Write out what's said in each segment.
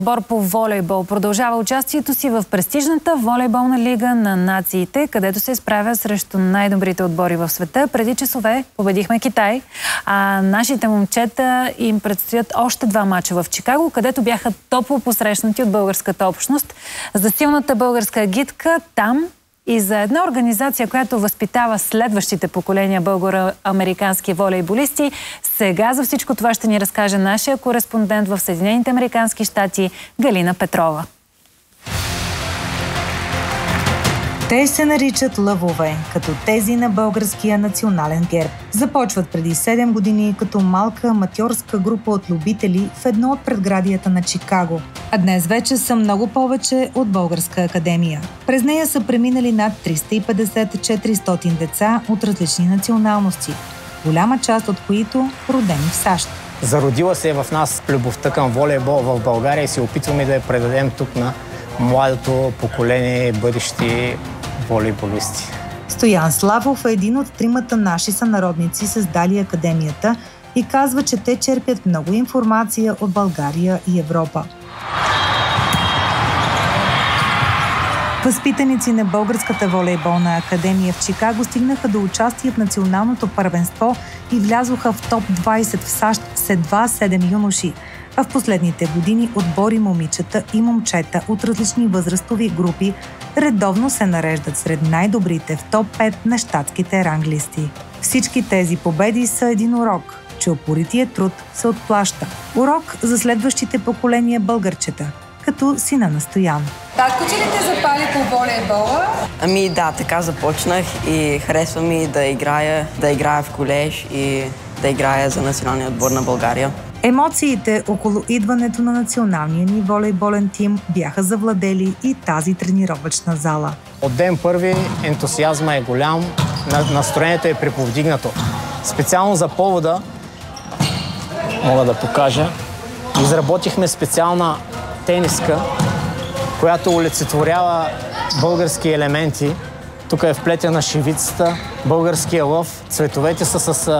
Отбор по волейбол продължава участието си в престижната волейболна лига на нациите, където се изправя срещу най-добрите отбори в света. Преди часове победихме Китай, а нашите момчета им предстоят още 2 мача в Чикаго, където бяха топло посрещнати от българската общност. За силната българска агитка там и за една организация, която възпитава следващите поколения българо-американски волейболисти. Сега за всичко това ще ни разкаже нашия кореспондент в Съединените американски щати Галина Петрова. Те се наричат лъвове, като тези на българския национален герб. Започват преди 7 години като малка аматьорска група от любители в едно от предградията на Чикаго. А днес вече са много повече от Българска академия. През нея са преминали над 350-400 деца от различни националности, голяма част от които родени в САЩ. Зародила се в нас любовта към волейбол в България и се опитваме да я предадем тук на младото поколение бъдещи волейболисти. Стоян Славов е един от 3 наши сънародници, създали академията, и казва, че те черпят много информация от България и Европа. Възпитаници на Българската волейболна академия в Чикаго стигнаха до участие в националното първенство и влязоха в топ 20 в САЩ с едва 7 юноши. А в последните години отбори момичета и момчета от различни възрастови групи редовно се нареждат сред най-добрите в топ 5 на щатските ранглисти. Всички тези победи са един урок, че упоритият труд се отплаща. Урок за следващите поколения българчета, като сина на Стоян. Татко, че ли те запали по волейбола? Ами да, така започнах и харесва ми да играя в колеж и да играя за националния отбор на България. Емоциите около идването на националния ни волейболен тим бяха завладели и тази тренировъчна зала. От ден първи ентусиазма е голям, настроението е приповдигнато. Специално за повода, мога да покажа, изработихме специална тениска, която олицетворява български елементи. Тук е вплетена шивицата, българския лъв, цветовете са с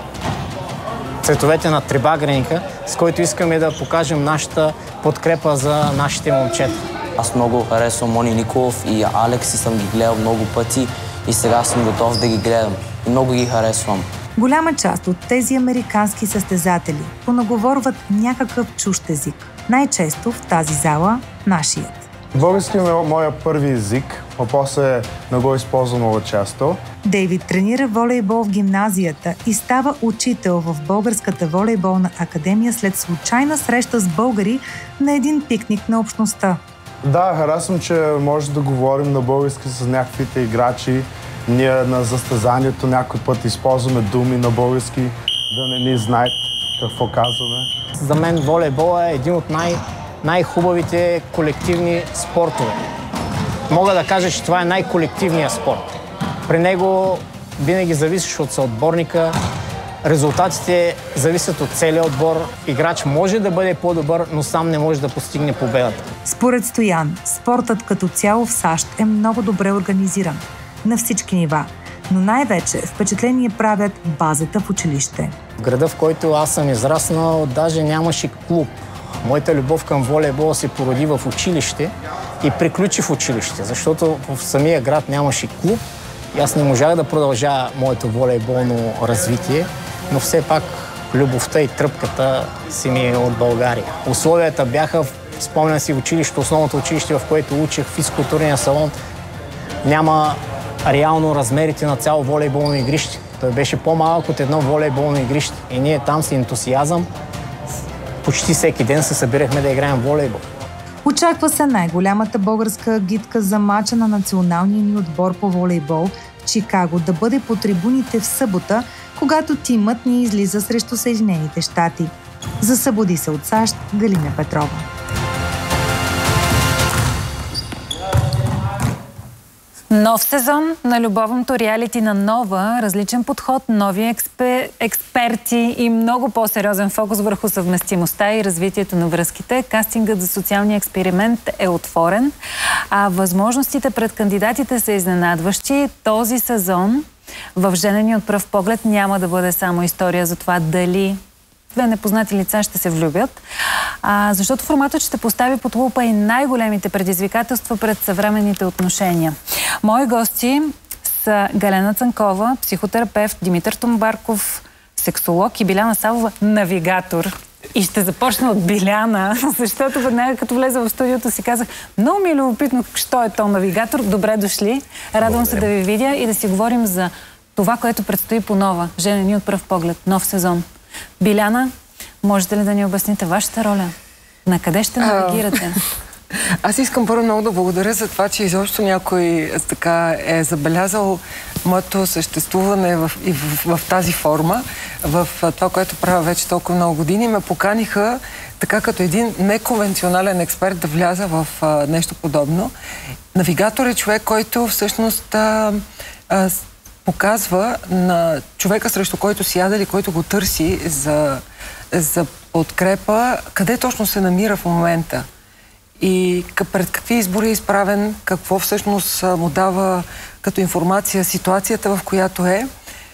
цветовете на трибагреника, с който искаме да покажем нашата подкрепа за нашите момчета. Аз много харесвам Мони Николов и Алекс и съм ги гледал много пъти и сега съм готов да ги гледам. И много ги харесвам. Голяма част от тези американски състезатели понаговорват някакъв чужд език. Най-често в тази зала нашият. Български е моя първи език, а после не го използвам много често. Дейвид тренира волейбол в гимназията и става учител в Българската волейболна академия след случайна среща с българи на един пикник на общността. Да, харесвам, че може да говорим на български с някаквите играчи. Ние на състезанието някой път използваме думи на български, да не ни знаят какво казваме. За мен волейбол е един от най-хубавите колективни спортове. Мога да кажа, че това е най-колективният спорт. При него винаги зависиш от съотборника, резултатите зависят от целия отбор. Играч може да бъде по-добър, но сам не може да постигне победата. Според Стоян, спортът като цяло в САЩ е много добре организиран на всички нива, но най-вече впечатление правят базата в училище. В града, в който аз съм израснал, даже нямаше клуб. Моята любов към волейбола се породи в училище и приключи в училище, защото в самия град нямаше клуб и аз не можах да продължа моето волейболно развитие, но все пак любовта и тръпката си ми е от България. Условията бяха, спомням си, училището, основното училище, в което учих, физкултурния салон, няма реално размерите на цяло волейболно игрище. Той беше по-малък от едно волейболно игрище и ние там с ентусиазъм почти всеки ден се събирахме да играем волейбол. Очаква се най-голямата българска агитка за мача на националния ни отбор по волейбол в Чикаго да бъде по трибуните в събота, когато тимът ни излиза срещу Съединените щати. За Събуди се от САЩ, Галина Петрова. Нов сезон на любовното реалити на Нова, различен подход, нови експерти и много по-сериозен фокус върху съвместимостта и развитието на връзките. Кастингът за социалния експеримент е отворен, а възможностите пред кандидатите са изненадващи. Този сезон в Женени от пръв поглед няма да бъде само история за това дали 2 непознати лица ще се влюбят, защото форматът ще постави под лупа и най-големите предизвикателства пред съвременните отношения. Мои гости са Галена Цанкова, психотерапевт, Димитър Томбарков, сексолог, и Биляна Савова, навигатор. И ще започна от Биляна, защото веднага като влезе в студиото си казах, много ми е любопитно, що е то навигатор. Добре дошли. Радвам се да ви видя и да си говорим за това, което предстои по нова. Женени от пръв поглед. Нов сезон. Биляна, можете ли да ни обясните вашата роля? На къде ще навигирате? Аз искам първо много да благодаря за това, че изобщо някой така е забелязал моето съществуване в тази форма, в това, което правя вече толкова много години. Ме поканиха така като един неконвенционален експерт да вляза в нещо подобно. Навигатор е човек, който всъщност показва на човека, срещу който сяда или който го търси за подкрепа, къде точно се намира в момента. И пред какви избори е изправен, какво всъщност му дава като информация ситуацията, в която е.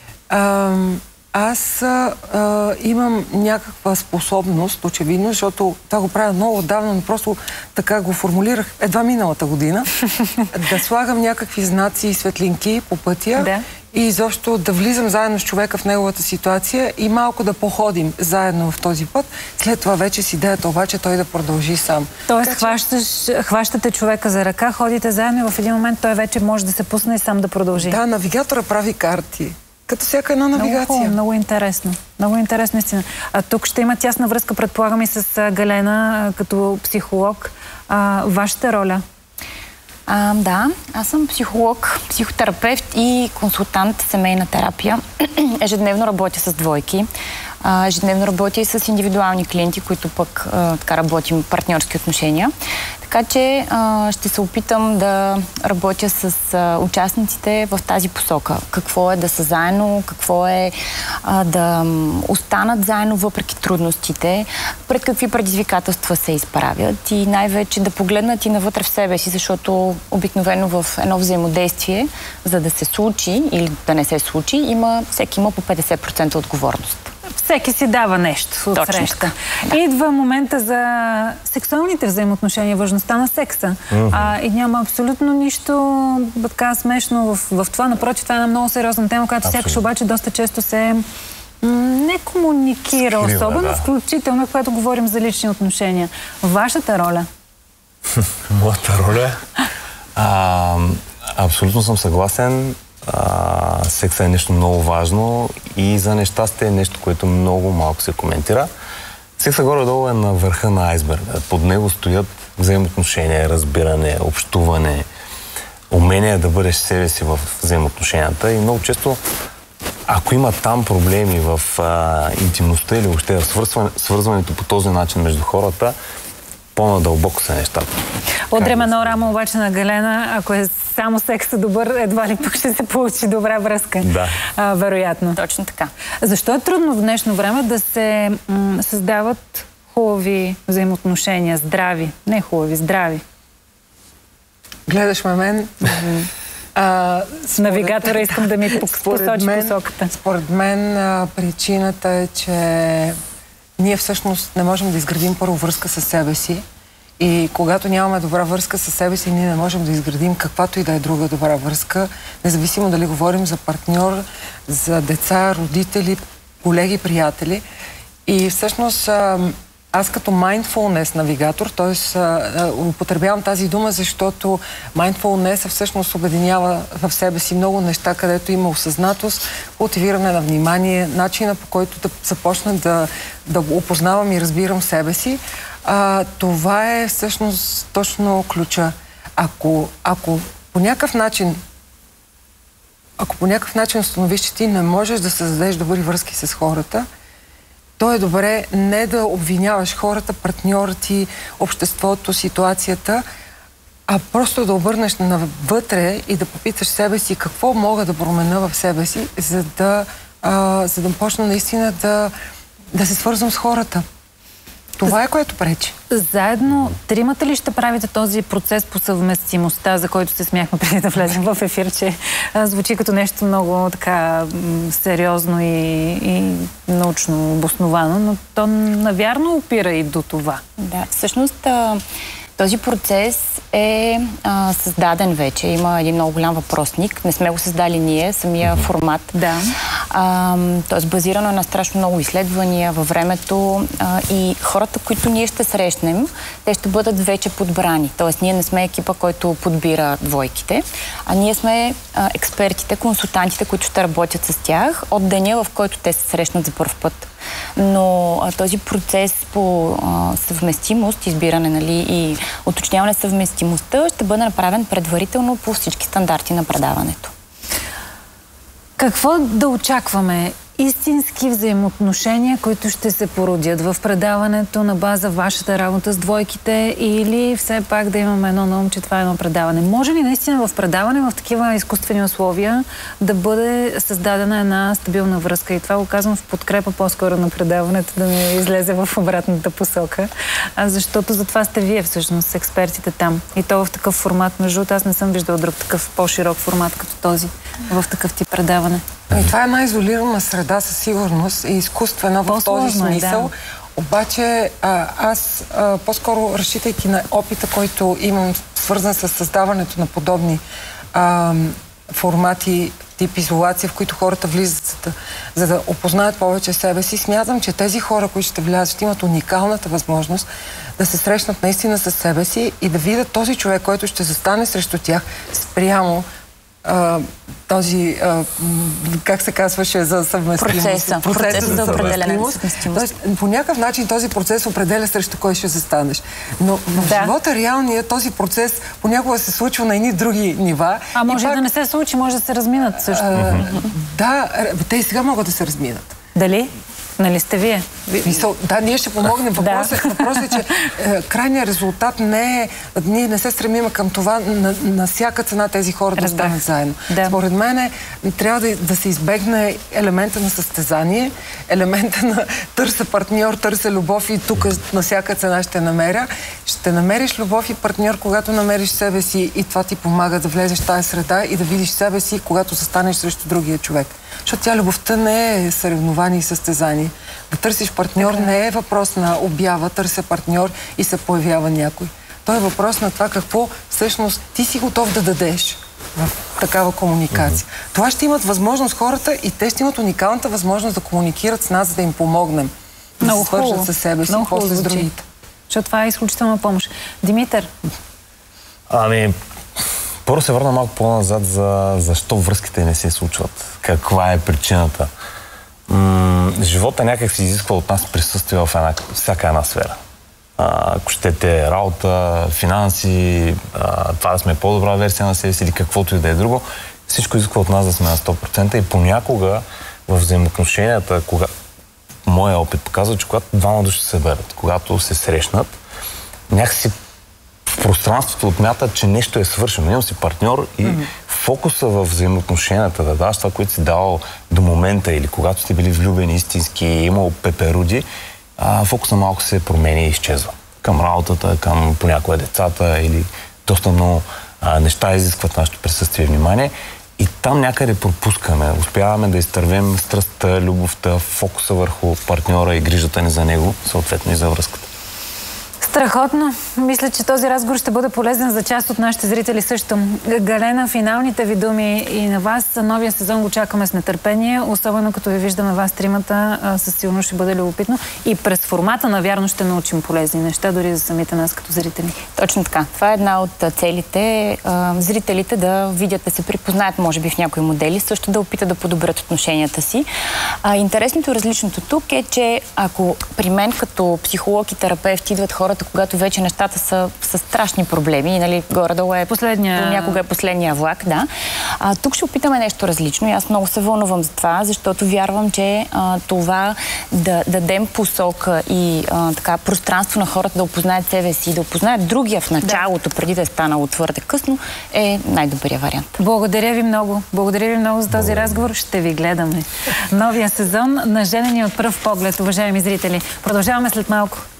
Аз имам някаква способност, очевидно, защото това го правя много отдавна, но просто така го формулирах едва миналата година, да слагам някакви знаци и светлинки по пътя и изобщо да влизам заедно с човека в неговата ситуация и малко да походим заедно в този път. След това вече с идеята обаче той да продължи сам. Тоест хващате човека за ръка, ходите заедно и в един момент той вече може да се пусне и сам да продължи. Да, навигатора прави карти. Като всяка една навигация. Много интересно. Много интересно, истина. Тук ще има тясна връзка, предполагам, и с Галена като психолог. Вашата роля? Да, аз съм психолог, психотерапевт и консултант семейна терапия. Ежедневно работя с двойки. Ежедневно работя и с индивидуални клиенти, които пък така работим партньорски отношения. Така че ще се опитам да работя с участниците в тази посока. Какво е да са заедно, какво е да останат заедно въпреки трудностите, пред какви предизвикателства се изправят и най-вече да погледнат и навътре в себе си, защото обикновено в едно взаимодействие, за да се случи или да не се случи, всеки има по 50% отговорност. Всеки си дава нещо от среща. Да. Идва момента за сексуалните взаимоотношения, важността на секса. И няма абсолютно нищо така смешно в това. Напротив, това е една много сериозна тема, която сякаш обаче доста често се не комуникира, особено включително, когато говорим за лични отношения. Вашата роля? Моята роля? Абсолютно съм съгласен. Секса е нещо много важно и за нещастие е нещо, което много малко се коментира. Секса горе-долу е на върха на айсберга. Под него стоят взаимоотношения, разбиране, общуване, умение да бъдеш себе си в взаимоотношенията и много често, ако има там проблеми в интимността или въобще в свързването по този начин между хората, по-надълбоко са нещата. Удрям едно рамо обаче на Галена, ако е само секса добър, едва ли пък ще се получи добра връзка. Да. Вероятно. Точно така. Защо е трудно в днешно време да се създават хубави взаимоотношения, здрави? Не хубави, здрави. Гледаш ме мен. С навигатора искам да ми посочи посоката. Според мен причината е, че ние всъщност не можем да изградим първо връзка с себе си. И когато нямаме добра връзка с себе си, ние не можем да изградим каквато и да е друга добра връзка, независимо дали говорим за партньор, за деца, родители, колеги, приятели. И всъщност аз като mindfulness навигатор, т.е. употребявам тази дума, защото mindfulness всъщност обединява в себе си много неща, където има осъзнатост, култивиране на внимание, начина по който да започна да опознавам и разбирам себе си. Това е всъщност точно ключа. Ако по някакъв начин установиш, че ти не можеш да създадеш добри връзки с хората, то е добре не да обвиняваш хората, партньора ти, обществото, ситуацията, а просто да обърнеш навътре и да попиташ себе си какво мога да променя в себе си, за да почна наистина да се свързвам с хората. Това е което пречи. Заедно, тримата ли ще правите този процес по съвместимостта, за който се смяхме преди да влезем в ефир, че звучи като нещо много така сериозно и научно обосновано, но то навярно опира и до това. Да, всъщност този процес е създаден вече. Има един много голям въпросник. Не сме го създали ние, самия формат. Да. Тоест базирано е на страшно много изследвания във времето и хората, които ние ще срещнем, те ще бъдат вече подбрани. Тоест ние не сме екипа, който подбира двойките, а ние сме експертите, консултантите, които ще работят с тях от деня, в който те се срещнат за първ път. Но този процес по съвместимост, избиране, нали, и уточняване съвместимостта ще бъде направен предварително по всички стандарти на предаването. Какво да очакваме? Истински взаимоотношения, които ще се породят в предаването на база вашата работа с двойките, или все пак да имаме едно на ум, че това е едно предаване? Може ли наистина в предаване, в такива изкуствени условия, да бъде създадена една стабилна връзка? И това го казвам в подкрепа по-скоро на предаването, да не излезе в обратната посока. Защото за това сте вие всъщност експертите там. И то в такъв формат. Между другото, аз не съм виждал друг такъв по-широк формат като този в такъв тип предаване. И това е една изолирана среда със сигурност и изкуствена в този смисъл. Да. Обаче аз по-скоро, разчитайки на опита, който имам свързан с създаването на подобни формати, тип изолация, в които хората влизат, за да опознаят повече себе си, смятам, че тези хора, които ще влязат, ще имат уникалната възможност да се срещнат наистина с себе си и да видят този човек, който ще застане срещу тях спрямо този, как се казваше, за съвместимост. Процеса за определена съвместимост. По някакъв начин този процес определя срещу кой ще застанеш. Но в живота реалния този процес понякога се случва на едни други нива. А може да не се случи, може да се разминат също. Да, те и сега могат да се разминат. Дали? Нали сте вие? Да, ние ще помогнем. Въпросът е, че крайният резултат не е... Ние не се стремим към това на всяка цена тези хора да останат заедно. Да. Според мен трябва да се избегне елемента на състезание, елемента на търся партньор, търся любов и тук на всяка цена ще намеря. Ще намериш любов и партньор, когато намериш себе си и това ти помага да влезеш в тази среда и да видиш себе си, когато застанеш срещу другия човек. Защото тя любовта не е съревнование и състезание. Да търсиш партньор не е въпрос на обява, търся партньор и се появява някой. То е въпрос на това какво всъщност ти си готов да дадеш в такава комуникация. Това ще имат възможност хората и те ще имат уникалната възможност да комуникират с нас, за да им помогнем. Да се свържат със себе си, после с другите. Защото това е изключителна помощ. Димитър? Първо се върна малко по-назад за защо връзките не се случват. Каква е причината? Живота някак се изисква от нас присъствие в всяка една сфера. Ако щете работа, финанси, това да сме по-добра версия на себе си или каквото и да е друго, всичко изисква от нас да сме на 100% и понякога в взаимоотношенията, моя опит показва, че когато двама души се съберат, когато се срещнат, някакси в пространството отмятат, че нещо е свършено. Имам си партньор и фокуса в взаимоотношенията, да даваш това, което си давал до момента или когато сте били влюбени истински и имал пеперуди, фокуса малко се променя и изчезва. Към работата, към понякога децата или доста много неща изискват нашето присъствие и внимание. И там някъде пропускаме. Успяваме да изтървем страстта, любовта, фокуса върху партньора и грижата ни за него, съответно и за връзката. Страхотно. Мисля, че този разговор ще бъде полезен за част от нашите зрители също. Галена, финалните ви думи и на вас. Новия сезон го чакаме с нетърпение. Особено като ви виждаме вас тримата, със сигурно ще бъде любопитно. И през формата, навярно, ще научим полезни неща, дори за самите нас като зрители. Точно така. Това е една от целите. Зрителите да видят, да се припознаят, може би, в някои модели, също да опитат да подобрят отношенията си. Интересното и различното тук е, че ако при мен като психолог и терапевт идват хората, когато вече нещата са страшни проблеми и, нали, горе-долу някога е последния влак, да. Тук ще опитаме нещо различно и аз много се вълнувам за това, защото вярвам, че това да дадем посока и така пространство на хората да опознаят себе си, да опознаят другия в началото, преди да е станало твърде късно, е най-добрият вариант. Благодаря ви много. Благодаря ви много за този разговор. Ще ви гледаме. Новия сезон на Женени от пръв поглед, уважаеми зрители. Продължаваме след малко.